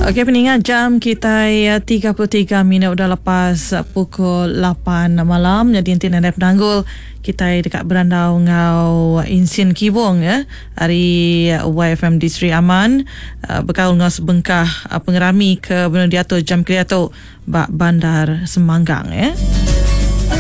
Okey, peningat jam kita 33 minit dah lepas pukul 8 malam. Jadi nanti nak penanggul kita dekat berandau ngau Insin Kibong ya. Hari YFM di Sri Aman berkaul ngau sebengkah pengerami ke benar diatur jam kreator bak Bandar Semanggang ya.